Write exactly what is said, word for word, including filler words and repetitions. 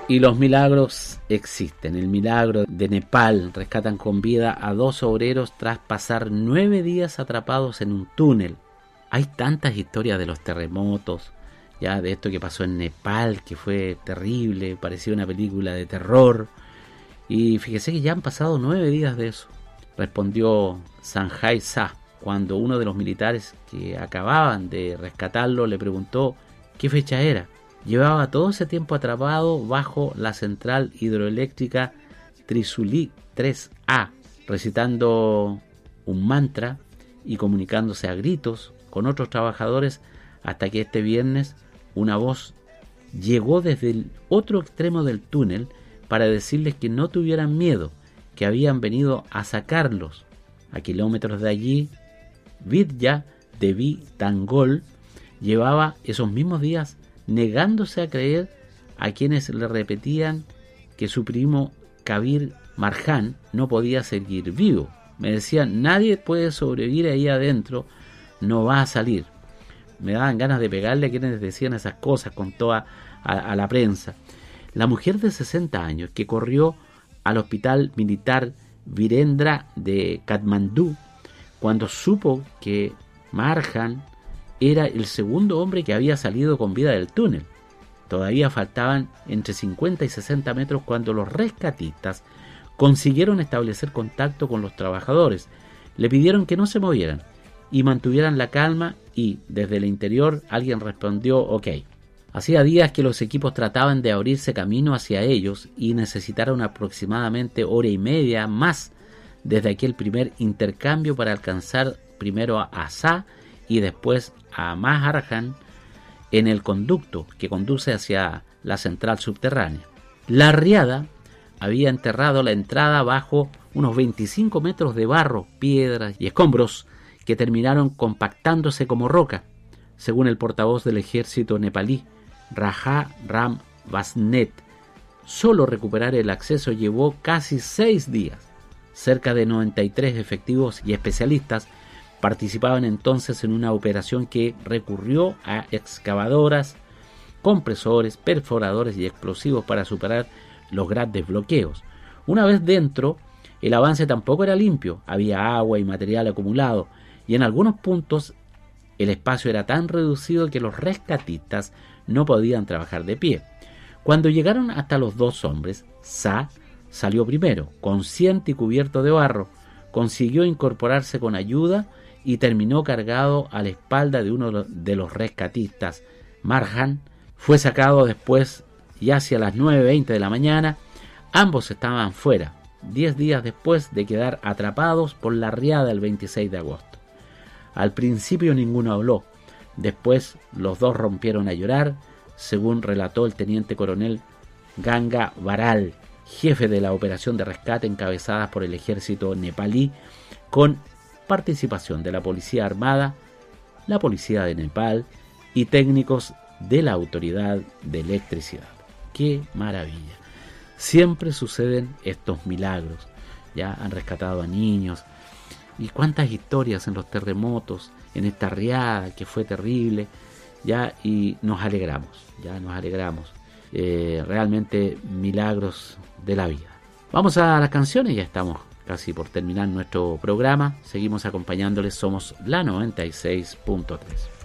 Y los milagros existen. El milagro de Nepal: rescatan con vida a dos obreros tras pasar nueve días atrapados en un túnel. Hay tantas historias de los terremotos, ya de esto que pasó en Nepal, que fue terrible, parecía una película de terror. Y fíjese que ya han pasado nueve días de eso. Respondió Sanjay Shah cuando uno de los militares que acababan de rescatarlo le preguntó qué fecha era. Llevaba todo ese tiempo atrapado bajo la central hidroeléctrica Trishuli tres A, recitando un mantra y comunicándose a gritos con otros trabajadores, hasta que este viernes una voz llegó desde el otro extremo del túnel para decirles que no tuvieran miedo, que habían venido a sacarlos. A kilómetros de allí, Vidya Devi Tangol llevaba esos mismos días negándose a creer a quienes le repetían que su primo Kabir Marjan no podía seguir vivo. Me decían, nadie puede sobrevivir ahí adentro, no va a salir. Me daban ganas de pegarle a quienes decían esas cosas con toda a, a la prensa. La mujer de sesenta años que corrió al hospital militar Virendra de Katmandú cuando supo que Marjan era el segundo hombre que había salido con vida del túnel. Todavía faltaban entre cincuenta y sesenta metros cuando los rescatistas consiguieron establecer contacto con los trabajadores. Le pidieron que no se movieran y mantuvieran la calma, y desde el interior alguien respondió ok. Hacía días que los equipos trataban de abrirse camino hacia ellos y necesitaron aproximadamente hora y media más desde aquel primer intercambio para alcanzar primero a Shah y después a Marjan en el conducto que conduce hacia la central subterránea. La riada había enterrado la entrada bajo unos veinticinco metros de barro, piedras y escombros que terminaron compactándose como roca, según el portavoz del ejército nepalí, Raja Ram Vasnet. Solo recuperar el acceso llevó casi seis días. Cerca de noventa y tres efectivos y especialistas participaban entonces en una operación que recurrió a excavadoras, compresores, perforadores y explosivos para superar los grandes bloqueos. Una vez dentro, el avance tampoco era limpio, había agua y material acumulado, y en algunos puntos el espacio era tan reducido que los rescatistas no podían trabajar de pie. Cuando llegaron hasta los dos hombres, Shah salió primero, consciente y cubierto de barro, consiguió incorporarse con ayuda y terminó cargado a la espalda de uno de los rescatistas. Marjan fue sacado después y hacia las nueve veinte de la mañana. Ambos estaban fuera, diez días después de quedar atrapados por la riada el veintiséis de agosto. Al principio ninguno habló, después los dos rompieron a llorar, según relató el teniente coronel Ganga Baral, jefe de la operación de rescate encabezada por el ejército nepalí, con participación de la Policía Armada, la Policía de Nepal y técnicos de la Autoridad de Electricidad. ¡Qué maravilla! Siempre suceden estos milagros. Ya han rescatado a niños. Y cuántas historias en los terremotos, en esta riada que fue terrible. Ya, y nos alegramos, ya nos alegramos. Eh, realmente milagros de la vida. Vamos a las canciones, ya estamos casi por terminar nuestro programa. Seguimos acompañándoles, somos la noventa y seis punto tres.